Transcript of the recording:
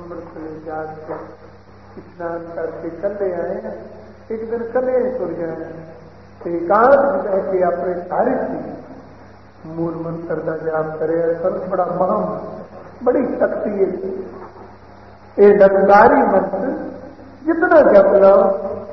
अमृत जाके स्नान करके चले आए। एक दिन कले तुर जाए एकांत रह के अपने कार्य की मूल मंत्र का जाप करे। सर बड़ा महम बड़ी शक्ति है ये निरंकारी मंत्र जितना जप लो